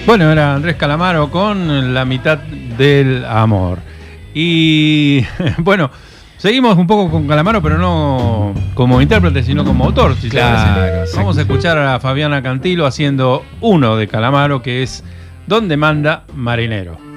Bueno, era Andrés Calamaro con La mitad del amor. Y bueno, seguimos un poco con Calamaro, pero no como intérprete, sino como autor. Si Claro, vamos a escuchar a Fabiana Cantilo haciendo uno de Calamaro, que es Donde manda marinero.